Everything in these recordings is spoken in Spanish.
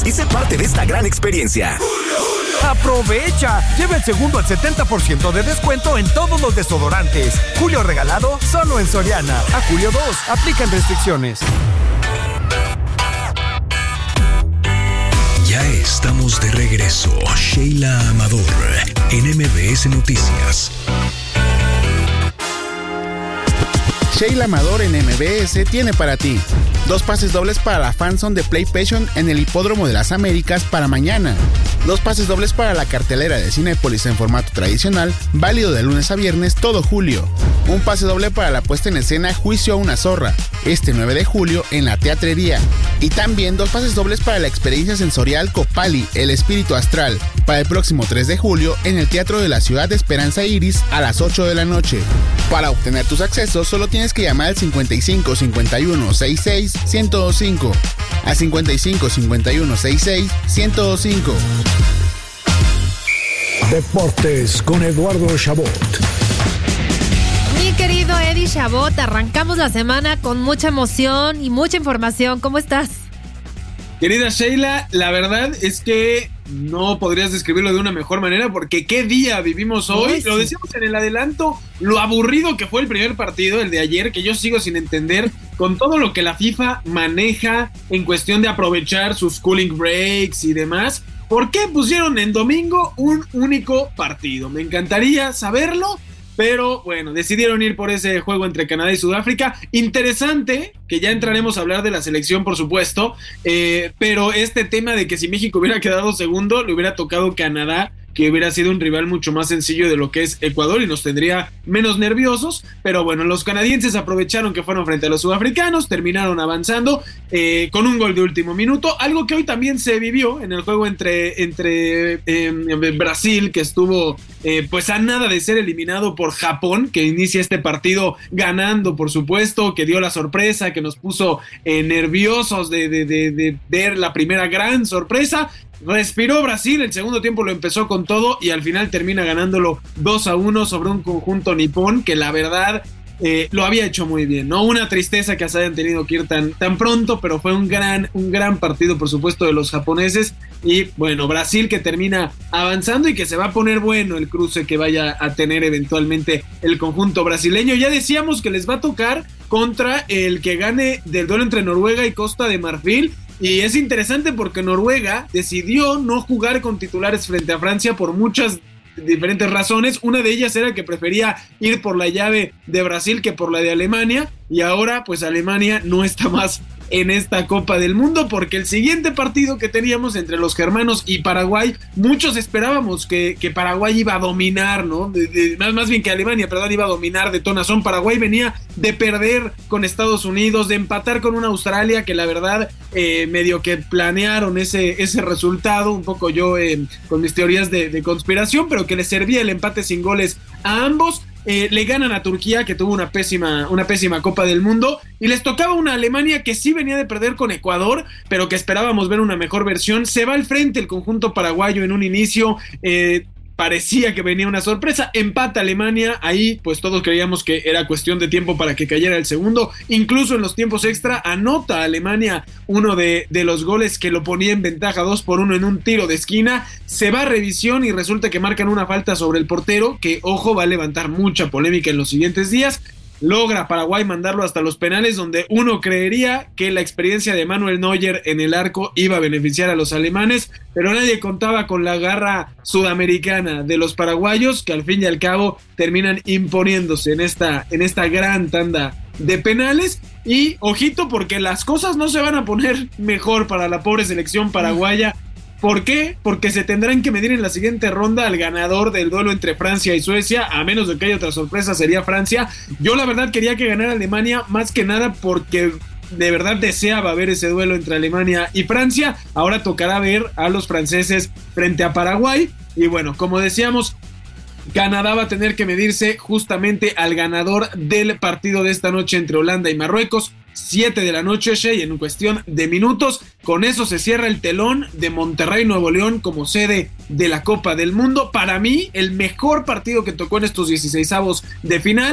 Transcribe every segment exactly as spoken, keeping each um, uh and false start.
y sé parte de esta gran experiencia. ¡Aprovecha! Lleva el segundo al setenta por ciento de descuento en todos los desodorantes. Julio regalado solo en Soriana. A julio dos, aplican restricciones. Ya estamos de regreso. Sheila Amador en M B S Noticias. Sheila Amador en M B S tiene para ti dos pases dobles para la FanZone de PlayStation en el Hipódromo de las Américas para mañana. Dos pases dobles para la cartelera de Cinépolis en formato tradicional, válido de lunes a viernes todo julio. Un pase doble para la puesta en escena Juicio a una zorra, este nueve de julio en la Teatrería. Y también dos pases dobles para la experiencia sensorial Copali, el espíritu astral, para el próximo tres de julio en el Teatro de la Ciudad de Esperanza Iris a las ocho de la noche. Para obtener tus accesos solo tienes que llamar al cincuenta y cinco cincuenta y uno sesenta y seis ciento cinco, a cincuenta y cinco cincuenta y uno sesenta y seis ciento cinco. Deportes con Eduardo Chabot. Mi querido Eddie Chabot, arrancamos la semana con mucha emoción y mucha información. ¿Cómo estás? Querida Sheila, la verdad es que no podrías describirlo de una mejor manera porque qué día vivimos hoy. Lo decíamos en el adelanto, lo aburrido que fue el primer partido, el de ayer, que yo sigo sin entender con todo lo que la FIFA maneja en cuestión de aprovechar sus cooling breaks y demás. ¿Por qué pusieron en domingo un único partido? Me encantaría saberlo, pero bueno, decidieron ir por ese juego entre Canadá y Sudáfrica. Interesante, que ya entraremos a hablar de la selección, por supuesto, eh, pero este tema de que si México hubiera quedado segundo, le hubiera tocado Canadá, que hubiera sido un rival mucho más sencillo de lo que es Ecuador y nos tendría menos nerviosos, pero bueno, los canadienses aprovecharon que fueron frente a los sudafricanos, terminaron avanzando eh, con un gol de último minuto, algo que hoy también se vivió en el juego entre, entre eh, Brasil, que estuvo eh, pues a nada de ser eliminado por Japón, que inicia este partido ganando, por supuesto, que dio la sorpresa, que nos puso eh, nerviosos de, de, de, de ver la primera gran sorpresa. Respiró Brasil, el segundo tiempo lo empezó con todo y al final termina ganándolo dos a uno sobre un conjunto nipón que la verdad eh, lo había hecho muy bien, ¿no? Una tristeza que se hayan tenido que ir tan, tan pronto, pero fue un gran, un gran partido, por supuesto, de los japoneses. Y bueno, Brasil que termina avanzando y que se va a poner bueno el cruce que vaya a tener eventualmente el conjunto brasileño. Ya decíamos que les va a tocar contra el que gane del duelo entre Noruega y Costa de Marfil. Y es interesante porque Noruega decidió no jugar con titulares frente a Francia por muchas diferentes razones. Una de ellas era que prefería ir por la llave de Brasil que por la de Alemania. Y ahora pues Alemania no está más en esta Copa del Mundo porque el siguiente partido que teníamos entre los germanos y Paraguay, muchos esperábamos que, que Paraguay iba a dominar, ¿no? De, de, más, más bien que Alemania, perdón, iba a dominar de tonazón. Paraguay venía de perder con Estados Unidos, de empatar con una Australia que la verdad eh, medio que planearon ese, ese resultado, un poco yo eh, con mis teorías de, de conspiración, pero que les servía el empate sin goles a ambos. Eh, le ganan a Turquía, que tuvo una pésima, una pésima Copa del Mundo, y les tocaba una Alemania que sí venía de perder con Ecuador, pero que esperábamos ver una mejor versión. Se va al frente el conjunto paraguayo en un inicio, eh, parecía que venía una sorpresa, empata Alemania, ahí pues todos creíamos que era cuestión de tiempo para que cayera el segundo, incluso en los tiempos extra anota Alemania uno de, de los goles que lo ponía en ventaja dos por uno en un tiro de esquina, se va a revisión y resulta que marcan una falta sobre el portero, que ojo va a levantar mucha polémica en los siguientes días. Logra Paraguay mandarlo hasta los penales, donde uno creería que la experiencia de Manuel Neuer en el arco iba a beneficiar a los alemanes, pero nadie contaba con la garra sudamericana de los paraguayos, que al fin y al cabo terminan imponiéndose en esta, en esta gran tanda de penales. Y ojito, porque las cosas no se van a poner mejor para la pobre selección paraguaya. ¿Por qué? Porque se tendrán que medir en la siguiente ronda al ganador del duelo entre Francia y Suecia, a menos de que haya otra sorpresa, sería Francia. Yo la verdad quería que ganara Alemania, más que nada porque de verdad deseaba ver ese duelo entre Alemania y Francia. Ahora tocará ver a los franceses frente a Paraguay. Y bueno, como decíamos, Canadá va a tener que medirse justamente al ganador del partido de esta noche entre Holanda y Marruecos. siete de la noche, Shea, en cuestión de minutos. Con eso se cierra el telón de Monterrey, Nuevo León, como sede de la Copa del Mundo. Para mí, el mejor partido que tocó en estos dieciseisavos de final.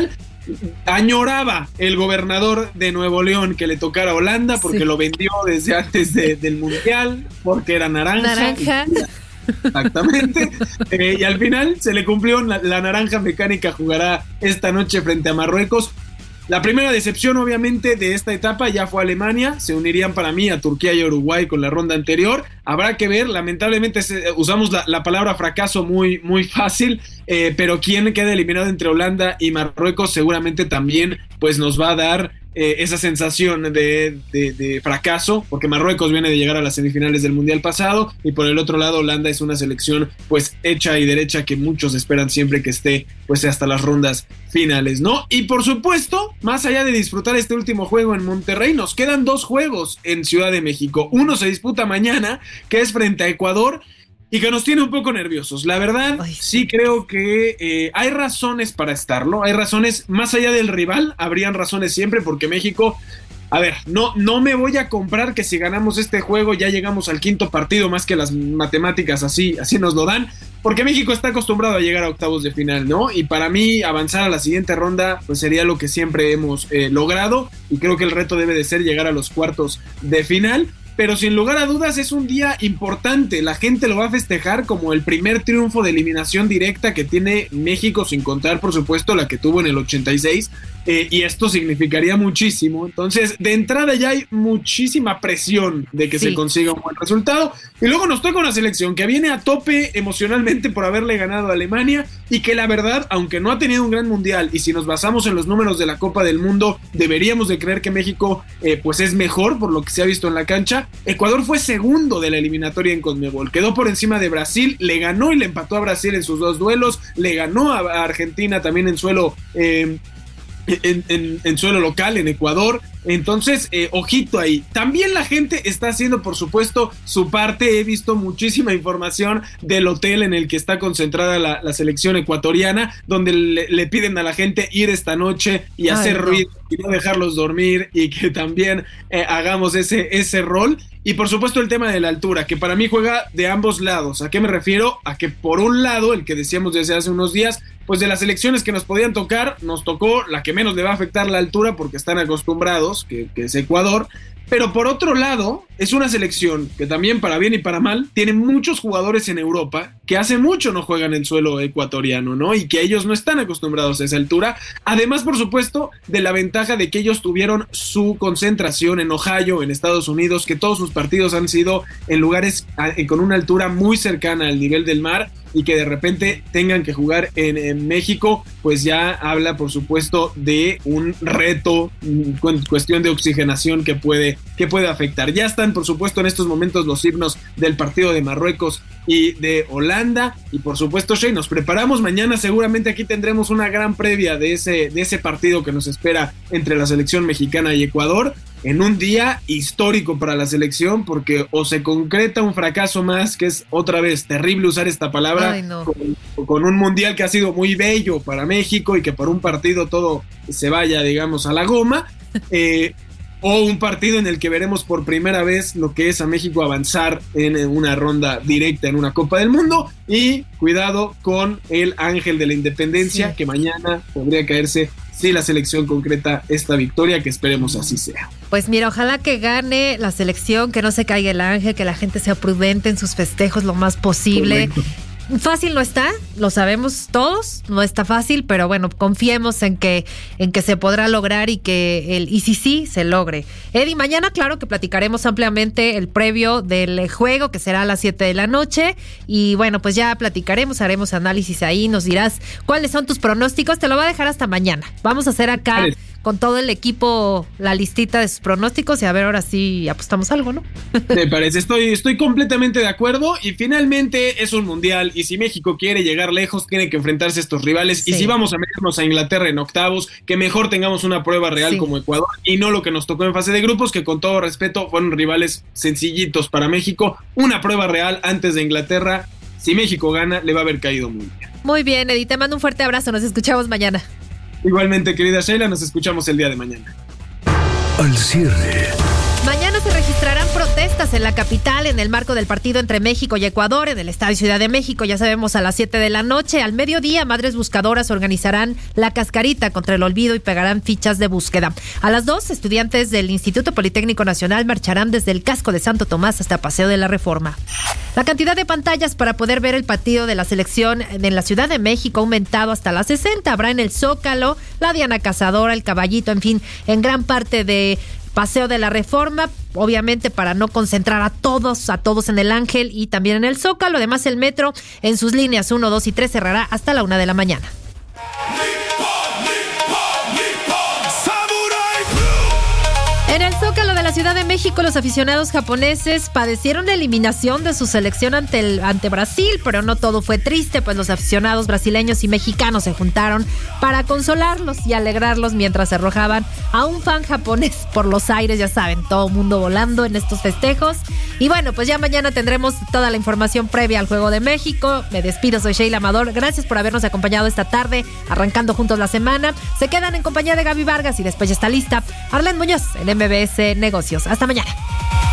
añoraba el gobernador de Nuevo León que le tocara a Holanda porque sí. lo vendió desde antes de, del Mundial, porque era naranja. Naranja. Exactamente. eh, y al final se le cumplió, la, la naranja mecánica jugará esta noche frente a Marruecos. La primera decepción, obviamente, de esta etapa ya fue Alemania. Se unirían para mí a Turquía y Uruguay con la ronda anterior. Habrá que ver, lamentablemente se, usamos la, la palabra fracaso muy, muy fácil, eh, pero quien queda eliminado entre Holanda y Marruecos seguramente también pues nos va a dar eh, esa sensación de, de, de fracaso, porque Marruecos viene de llegar a las semifinales del Mundial pasado, y por el otro lado Holanda es una selección pues hecha y derecha que muchos esperan siempre que esté pues hasta las rondas finales, ¿no? Y por supuesto, más allá de disfrutar este último juego en Monterrey, nos quedan dos juegos en Ciudad de México. Uno se disputa mañana, que es frente a Ecuador, y que nos tiene un poco nerviosos. La verdad, Ay. sí creo que eh, hay razones para estarlo, hay razones, más allá del rival, habrían razones siempre, porque México, a ver, no, no me voy a comprar que si ganamos este juego ya llegamos al quinto partido, más que las matemáticas así, así nos lo dan, porque México está acostumbrado a llegar a octavos de final, ¿no? Y para mí avanzar a la siguiente ronda pues sería lo que siempre hemos eh, logrado, y creo que el reto debe de ser llegar a los cuartos de final. Pero sin lugar a dudas es un día importante, la gente lo va a festejar como el primer triunfo de eliminación directa que tiene México, sin contar por supuesto la que tuvo en el ochenta y seis, eh, y esto significaría muchísimo. Entonces de entrada ya hay muchísima presión de que sí. se consiga un buen resultado, y luego nos toca una selección que viene a tope emocionalmente por haberle ganado a Alemania, y que la verdad, aunque no ha tenido un gran mundial, y si nos basamos en los números de la Copa del Mundo, deberíamos de creer que México eh, pues es mejor por lo que se ha visto en la cancha. Ecuador fue segundo de la eliminatoria en CONMEBOL, quedó por encima de Brasil, le ganó y le empató a Brasil en sus dos duelos, le ganó a Argentina también en suelo eh, en, en, en suelo local, en Ecuador. Entonces, eh, ojito ahí. También la gente está haciendo, por supuesto, su parte. He visto muchísima información del hotel en el que está concentrada la, la selección ecuatoriana, donde le, le piden a la gente ir esta noche y Ay, hacer no. ruido y no dejarlos dormir, y que también eh, hagamos ese, ese rol. Y por supuesto el tema de la altura, que para mí juega de ambos lados. ¿A qué me refiero? A que por un lado, el que decíamos desde hace unos días, pues de las selecciones que nos podían tocar, nos tocó la que menos le va a afectar la altura porque están acostumbrados, que, que es Ecuador. Pero por otro lado, es una selección que también, para bien y para mal, tiene muchos jugadores en Europa que hace mucho no juegan en suelo ecuatoriano, ¿no? Y que ellos no están acostumbrados a esa altura. Además, por supuesto, de la ventaja de que ellos tuvieron su concentración en Ohio, en Estados Unidos, que todos sus partidos han sido en lugares con una altura muy cercana al nivel del mar, y que de repente tengan que jugar en, en México, pues ya habla, por supuesto, de un reto, cuestión de oxigenación que puede, que puede afectar. Ya están, por supuesto, en estos momentos los himnos del partido de Marruecos y de Holanda, y por supuesto, Shea, nos preparamos. Mañana seguramente aquí tendremos una gran previa de ese, de ese partido que nos espera entre la selección mexicana y Ecuador, en un día histórico para la selección, porque o se concreta un fracaso más, que es otra vez terrible usar esta palabra, Ay, no. con, con un mundial que ha sido muy bello para México y que por un partido todo se vaya, digamos, a la goma, eh, o un partido en el que veremos por primera vez lo que es a México avanzar en una ronda directa en una Copa del Mundo. Y cuidado con el ángel de la independencia, sí. que mañana podría caerse si la selección concreta esta victoria, que esperemos así sea. Pues mira, ojalá que gane la selección, que no se caiga el ángel, que la gente sea prudente en sus festejos lo más posible. Correcto. Fácil no está, lo sabemos todos, no está fácil, pero bueno, confiemos en que en que se podrá lograr, y que el y si sí se logre. Eddie, mañana claro que platicaremos ampliamente el previo del juego, que será a las siete de la noche, y bueno, pues ya platicaremos, haremos análisis ahí, nos dirás cuáles son tus pronósticos. Te lo voy a dejar hasta mañana. Vamos a hacer acá Vale. con todo el equipo la listita de sus pronósticos, y a ver ahora sí apostamos algo, ¿no? Me parece, estoy, estoy completamente de acuerdo, y finalmente es un mundial, y si México quiere llegar lejos, tiene que enfrentarse a estos rivales, sí. y si vamos a meternos a Inglaterra en octavos, que mejor tengamos una prueba real sí. como Ecuador, y no lo que nos tocó en fase de grupos, que con todo respeto fueron rivales sencillitos para México. Una prueba real antes de Inglaterra. Si México gana, le va a haber caído muy bien. Muy bien, Eddie, te mando un fuerte abrazo, nos escuchamos mañana. Igualmente, querida Sheila, nos escuchamos el día de mañana. Al cierre. Mañana se registrarán protestas protestas en la capital en el marco del partido entre México y Ecuador en el Estadio Ciudad de México. Ya sabemos, a las siete de la noche. Al mediodía, Madres Buscadoras organizarán la cascarita contra el olvido y pegarán fichas de búsqueda. A las dos, estudiantes del Instituto Politécnico Nacional marcharán desde el Casco de Santo Tomás hasta Paseo de la Reforma. La cantidad de pantallas para poder ver el partido de la selección en la Ciudad de México ha aumentado hasta las sesenta. Habrá en el Zócalo, la Diana Cazadora, el Caballito, en fin, en gran parte de Paseo de la Reforma, obviamente para no concentrar a todos, a todos en el Ángel y también en el Zócalo. Además, el metro en sus líneas uno, dos y tres cerrará hasta la una de la mañana. En el Zócalo de la Ciudad de México, los aficionados japoneses padecieron la eliminación de su selección ante, el, ante Brasil, pero no todo fue triste, pues los aficionados brasileños y mexicanos se juntaron para consolarlos y alegrarlos mientras se arrojaban a un fan japonés por los aires, ya saben, todo mundo volando en estos festejos. Y bueno, pues ya mañana tendremos toda la información previa al Juego de México. Me despido, soy Sheila Amador, gracias por habernos acompañado esta tarde, arrancando juntos la semana. Se quedan en compañía de Gaby Vargas y después ya está lista Arlene Muñoz en M B S Negocios. Hasta mañana.